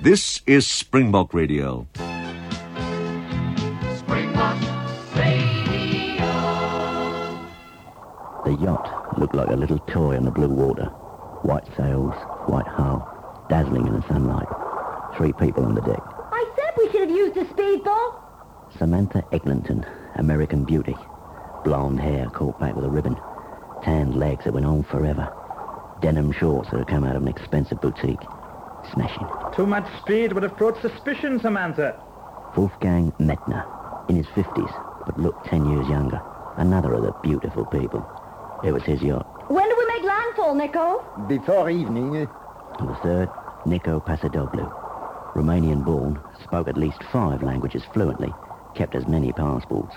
This is Springbok Radio. Springbok Radio. The yacht looked like a little toy on the blue water. White sails, white hull, dazzling in the sunlight. 3 people on the deck. I said we should have used a speedboat. Samantha Eglinton, American beauty. Blonde hair caught back with a ribbon. Tanned legs that went on forever. Denim shorts that had come out of an expensive boutique. Smashing. Too much speed would have brought suspicion, Samantha. Wolfgang Metner, in his 50s, but looked 10 years younger. Another of the beautiful people. It was his yacht. When do we make landfall, Nico? Before evening. And the third, Nico Pasadoglu. Romanian-born, spoke at least 5 languages fluently, kept as many passports.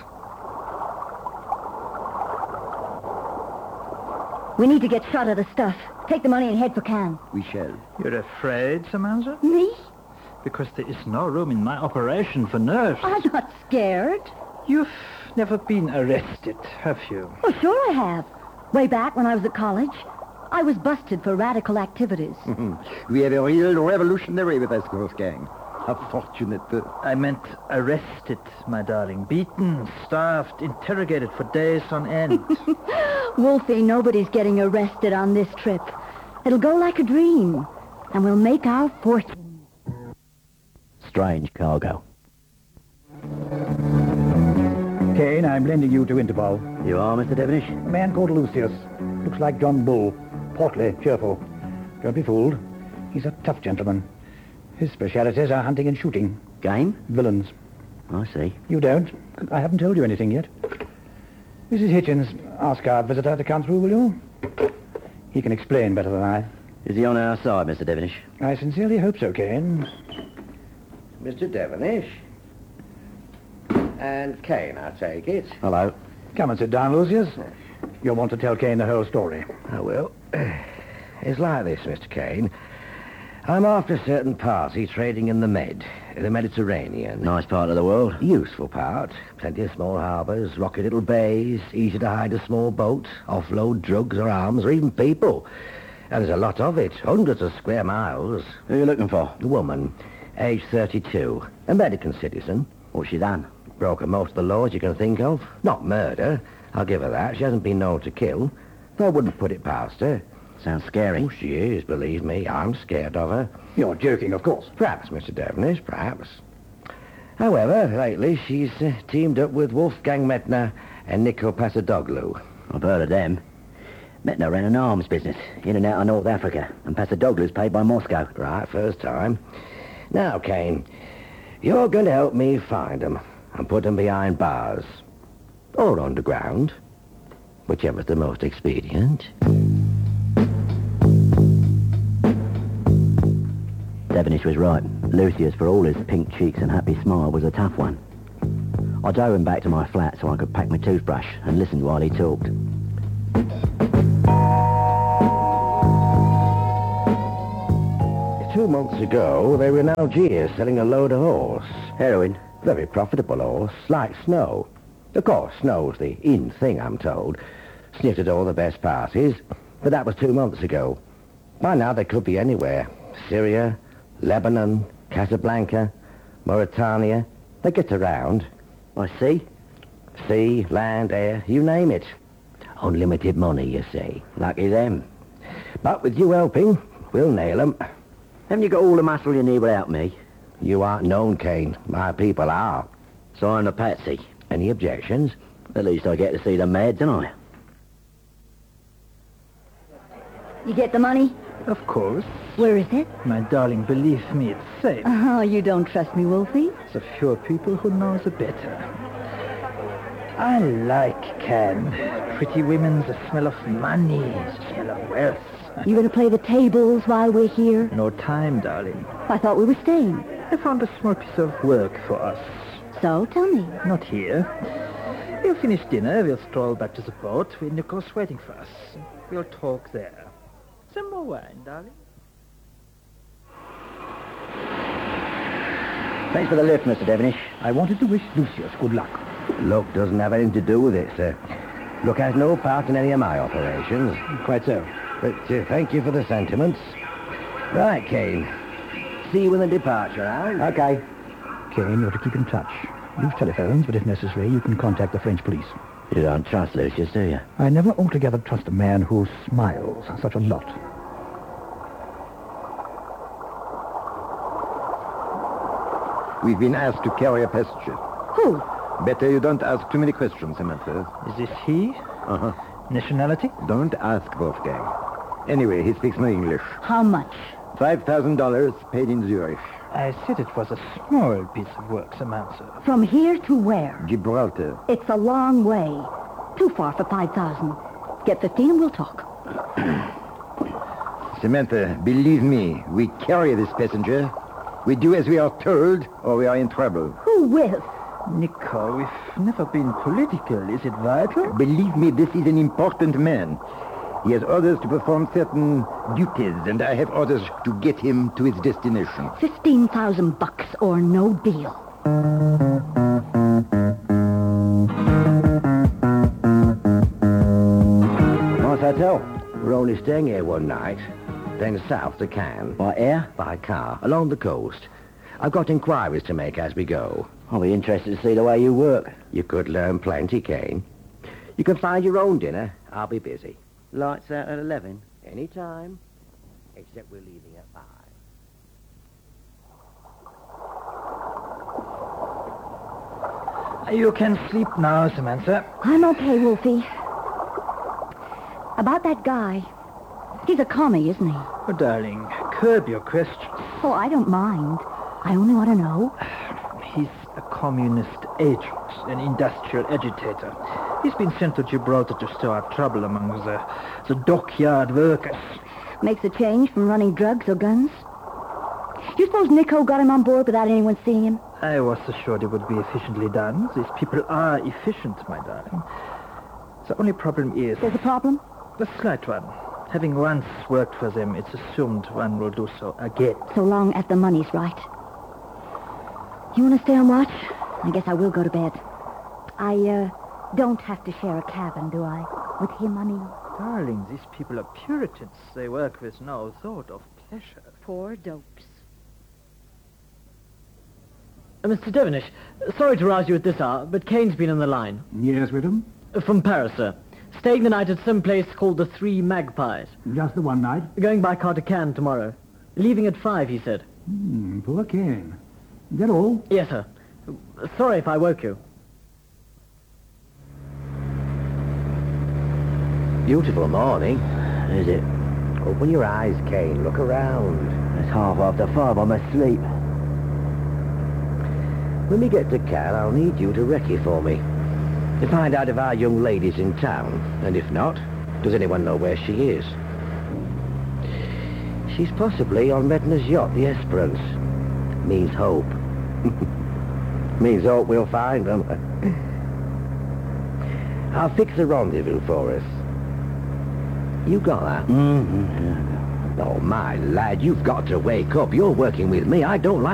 We need to get shot of the stuff. Take the money and head for Cannes. We shall. You're afraid, Samantha? Me? Because there is no room in my operation for nerves. I'm not scared. You've never been arrested, have you? Oh, sure I have. Way back when I was at college, I was busted for radical activities. We have a real revolutionary with us, Wolfgang. How fortunate. I meant arrested, my darling. Beaten, starved, interrogated for days on end. Wolfie, nobody's getting arrested on this trip. It'll go like a dream, and we'll make our fortune. Strange cargo. Kane, I'm lending you to Interpol. You are, Mr. Devenish? A man called Lucius. Looks like John Bull. Portly, cheerful. Don't be fooled. He's a tough gentleman. His specialities are hunting and shooting. Game? Villains. I see. You don't? I haven't told you anything yet. Mrs. Hitchens, ask our visitor to come through, will you? He can explain better than I. Is he on our side, Mr. Devenish? I sincerely hope so, Kane. Mr. Devenish. And Kane, I take it. Hello. Come and sit down, Lucius. You'll want to tell Kane the whole story. I will. It's like this, Mr. Kane. I'm after a certain party trading in the Mediterranean. Nice part of the world. Useful part. Plenty of small harbours, rocky little bays, easy to hide a small boat, offload drugs or arms or even people. And there's a lot of it, hundreds of square miles. Who are you looking for? A woman, age 32, American citizen. What's she done? Broken most of the laws you can think of. Not murder, I'll give her that. She hasn't been known to kill. I wouldn't put it past her. Sounds scary. Oh, she is, believe me. I'm scared of her. You're joking, of course. Perhaps, Mr. Devenish, perhaps. However, lately she's teamed up with Wolfgang Metner and Nico Pasadoglu. I've heard of them. Metner ran an arms business in and out of North Africa, and Pasadoglu's paid by Moscow. Right, first time. Now, Kane, you're going to help me find them and put them behind bars. Or underground. Whichever's the most expedient. Devenish was right. Lucius, for all his pink cheeks and happy smile, was a tough one. I drove him back to my flat so I could pack my toothbrush and listen while he talked. 2 months ago, they were in Algiers selling a load of horse. Heroin? Very profitable horse, like Snow. Of course, Snow's the in thing, I'm told. Sniffed at all the best parties, but that was 2 months ago. By now, they could be anywhere. Syria, Lebanon, Casablanca, Mauritania. They get around. I see. Sea, land, air, you name it. Unlimited money, you see. Lucky them. But with you helping, we'll nail 'em. Haven't you got all the muscle you need without me? You aren't known, Kane. My people are. So I'm a patsy. Any objections? At least I get to see the meds, don't I? You get the money? Of course. Where is it? My darling, believe me, it's safe. Oh, you don't trust me, Wolfie? The fewer people who know, the better. I like Cannes. Pretty women, the smell of money, the smell of wealth. You going to play the tables while we're here? No time, darling. I thought we were staying. I found a small piece of work for us. So, tell me. Not here. We'll finish dinner, we'll stroll back to the boat where Nico's waiting for us. We'll talk there. Some more wine, darling. Thanks for the lift, Mr. Devenish. I wanted to wish Lucius good luck. Luck doesn't have anything to do with it, sir. Luck has no part in any of my operations. Quite so. But thank you for the sentiments. Right, Kane. see you in the departure, Al. Okay. Kane, you're to keep in touch. Use telephones, but if necessary, you can contact the French police. You don't trust Lucius, do you? I never altogether trust a man who smiles such a lot. We've been asked to carry a passenger. Who? Better you don't ask too many questions, Samantha. Is this he? Uh-huh. Nationality? Don't ask, Wolfgang. Anyway, he speaks no English. How much? $5,000 paid in Zurich. I said it was a small piece of work, Samantha. From here to where? Gibraltar. It's a long way. Too far for 5,000. Get 15 and we'll talk. Samantha, believe me, we carry this passenger. We do as we are told, or we are in trouble. Who will? Nico, we've never been political. Is it vital? Believe me, this is an important man. He has orders to perform certain duties, and I have orders to get him to his destination. 15,000 bucks or no deal. What's that tell? We're only staying here one night, then south to Cannes. By air? By car, along the coast. I've got inquiries to make as we go. I'll be interested to see the way you work. You could learn plenty, Kane. You can find your own dinner. I'll be busy. Lights out at 11. Any time, except we're leaving at 5. You can sleep now, Samantha. I'm okay, Wolfie. About that guy. He's a commie, isn't he? Oh, darling, curb your questions. Oh, I don't mind. I only want to know. He's a communist agent, an industrial agitator. He's been sent to Gibraltar to stir up trouble among the dockyard workers. Makes a change from running drugs or guns. You suppose Nico got him on board without anyone seeing him? I was assured it would be efficiently done. These people are efficient, my darling. The only problem is... There's a problem? A slight one. Having once worked for them, it's assumed one will do so again. So long as the money's right. You want to stay on watch? I guess I will go to bed. I, don't have to share a cabin, do I? With him, I mean. Darling, these people are Puritans. They work with no thought of pleasure. Poor dopes. Mr. Devenish, sorry to rouse you at this hour, but Kane's been on the line. Yes, Whittam? From Paris, sir. Staying the night at some place called the Three Magpies. Just the one night? Going by car to Cannes tomorrow. Leaving at 5, he said. Poor Kane. Is that all? Yes, sir. Sorry if I woke you. Beautiful morning. Is it? Open your eyes, Kane. Look around. It's 5:30. I'm asleep. When we get to Cannes, I'll need you to recce for me. To find out if our young lady's in town. And if not, does anyone know where she is? She's possibly on Medner's yacht, the Esperance. Means hope. Means hope we'll find them. I'll fix a rendezvous for us. You got that? Mm-hmm. Oh, my lad, you've got to wake up. You're working with me. I don't like